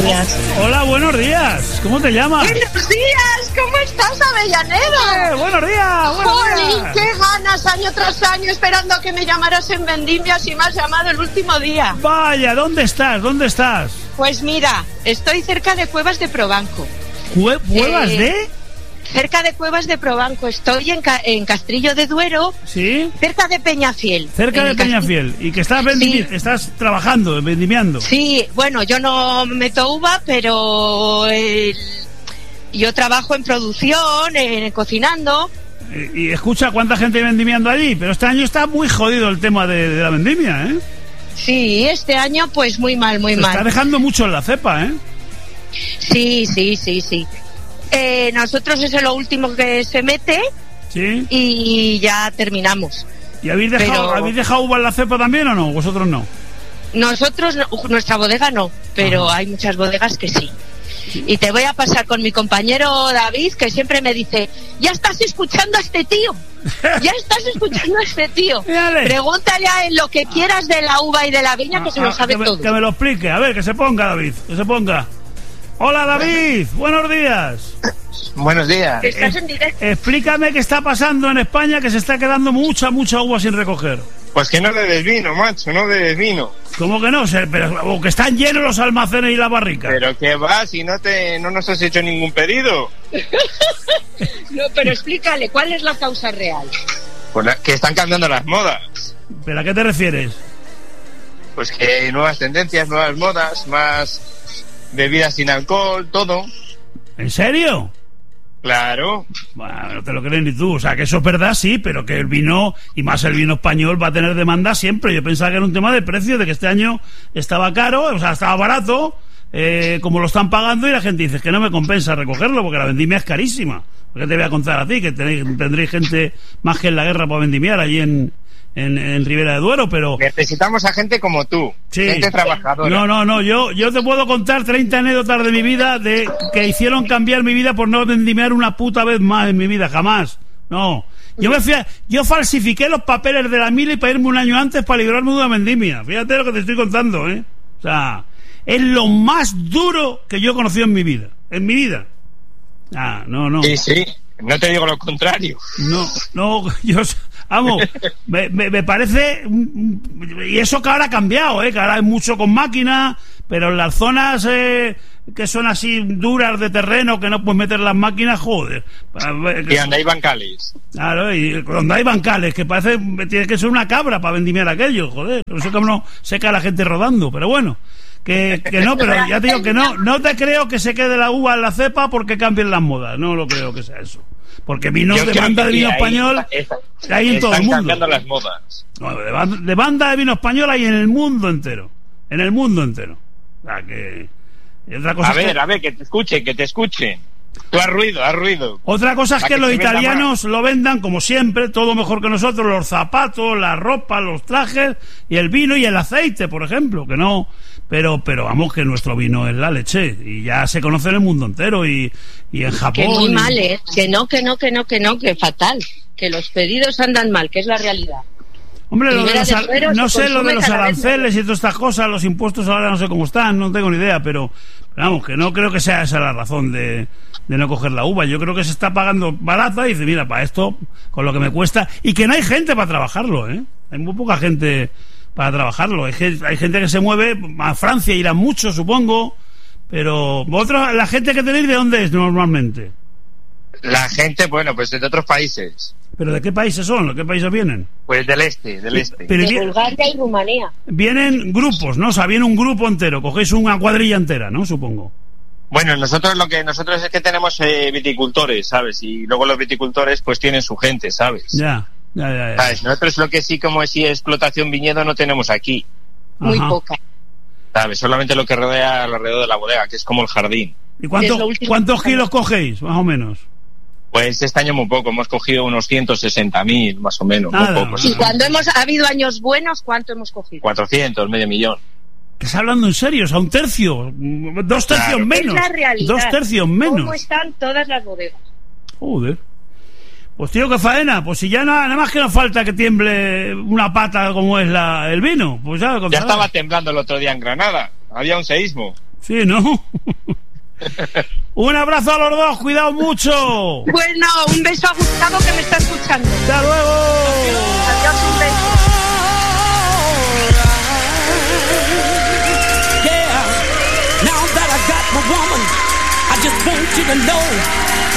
días. Hola, buenos días. ¿Cómo te llamas? Buenos días, ¿cómo estás, Avellaneda? Buenos días, ¡Jolín, qué ganas! Año tras año esperando a que me llamaras en Vendimias y me has llamado el último día. Vaya, ¿dónde estás? ¿Dónde estás? Pues mira, estoy cerca de Cuevas de Probanco. ¿Cuevas de...? Cerca de Cuevas de Probanco. Estoy en Castrillo de Duero. ¿Sí? Cerca de Peñafiel. Cerca de Peñafiel. ¿Y que estás, sí. estás trabajando, vendimiando? Sí, bueno, yo no meto uva, pero yo trabajo en producción, cocinando. Y escucha, ¿cuánta gente hay vendimiando allí? Pero este año está muy jodido el tema de la vendimia, ¿eh? Sí, este año pues muy mal, muy mal. Está dejando mucho en la cepa, ¿eh? Sí. Nosotros es lo último que se mete. Sí. Y ya terminamos. ¿Y habéis dejado uva en la cepa también o no? ¿Vosotros no? Nosotros, nuestra bodega no, pero hay muchas bodegas que sí. Y te voy a pasar con mi compañero David, que siempre me dice, ya estás escuchando a este tío. Pregúntale a él lo que quieras de la uva y de la viña, que se lo sabe todo. Que me lo explique. A ver, que se ponga, David, que se ponga. Hola, David, buenos días. Buenos días. Estás en directo. Explícame qué está pasando en España, que se está quedando mucha uva sin recoger. Pues que no le des vino, macho, no le des vino. ¿Cómo que no? O que están llenos los almacenes y la barrica. Pero que va, si no nos has hecho ningún pedido. No, pero explícale, ¿cuál es la causa real? Pues que están cambiando las modas. ¿Pero a qué te refieres? Pues que nuevas tendencias, nuevas modas, más bebidas sin alcohol, todo. ¿En serio? Claro. Bueno, no te lo crees ni tú. O sea, que eso es verdad, sí, pero que el vino, y más el vino español, va a tener demanda siempre. Yo pensaba que era un tema de precio, de que este año estaba caro, o sea, estaba barato, como lo están pagando, y la gente dice que no me compensa recogerlo, porque la vendimia es carísima. ¿Qué te voy a contar a ti? Que tendréis gente más que en la guerra para vendimiar allí en Ribera de Duero, pero... Necesitamos a gente como tú, sí. Gente trabajadora. No, yo te puedo contar 30 anécdotas de mi vida de que hicieron cambiar mi vida por no vendimiar una puta vez más en mi vida, jamás. No. Yo falsifiqué los papeles de la mili para irme un año antes para librarme de una vendimia. Fíjate lo que te estoy contando, ¿eh? O sea, es lo más duro que yo he conocido en mi vida. En mi vida. No. Sí, no te digo lo contrario. No, vamos, me parece, y eso que ahora ha cambiado, que ahora hay mucho con máquinas, pero en las zonas que son así duras de terreno, que no puedes meter las máquinas, joder. Y donde hay bancales. Claro, y donde hay bancales, que parece, tiene que ser una cabra para vendimiar aquello, joder. No sé cómo no seca la gente rodando, pero bueno. Que no, pero ya te digo que no te creo que se quede la uva en la cepa porque cambien las modas, no lo creo que sea eso. Porque demanda de vino español hay en todo el mundo. Están cambiando las modas. No, demanda de vino español hay en el mundo entero. En el mundo entero. O sea, que... Otra cosa a ver, que te escuchen. Tú haz ruido. Otra cosa es que los italianos lo vendan como siempre, todo mejor que nosotros, los zapatos, la ropa, los trajes, y el vino y el aceite, por ejemplo, que no... Pero vamos, que nuestro vino es la leche y ya se conoce en el mundo entero y en Japón. Que muy mal, que fatal, que los pedidos andan mal, que es la realidad. Hombre, no sé lo de los aranceles y todas estas cosas, los impuestos ahora no sé cómo están, no tengo ni idea, pero vamos, que no creo que sea esa la razón de no coger la uva. Yo creo que se está pagando barata y dice, mira, para esto, con lo que me cuesta, y que no hay gente para trabajarlo, hay muy poca gente para trabajarlo. Hay gente que se mueve a Francia, irán muchos, supongo, pero vosotros, la gente que tenéis, ¿de dónde es normalmente? La gente, bueno, pues de otros países. ¿Pero de qué países son? ¿De qué países vienen? Pues del este. Pero de Bulgaria y Rumanía. Vienen grupos, ¿no? O sea, viene un grupo entero, cogéis una cuadrilla entera, ¿no? Supongo. Bueno, nosotros es que tenemos viticultores, ¿sabes? Y luego los viticultores pues tienen su gente, ¿sabes? Ya. ¿Sabes? Nosotros lo que sí, como si explotación viñedo, no tenemos aquí. Muy poca. ¿Sabes? Solamente lo que rodea alrededor de la bodega, que es como el jardín. ¿Y cuántos kilos cogéis, más o menos? Pues este año muy poco, hemos cogido unos 160.000, más o menos. Nada, muy pocos. Y cuando ha habido años buenos, ¿cuánto hemos cogido? 400, medio millón. ¿Estás hablando en serio? O sea, un tercio, 2 tercios menos. Es la realidad. 2 tercios menos. ¿Cómo están todas las bodegas? Joder. Pues tío, qué faena. Pues si ya nada más que nos falta que tiemble una pata como es el vino. Pues ya estaba temblando el otro día en Granada. Había un seísmo. Sí, ¿no? Un abrazo a los dos, cuidado mucho. Bueno, un beso a Gustavo que me está escuchando. ¡Hasta luego! Adiós, un beso. Yeah, now that I got my woman, I just want you to know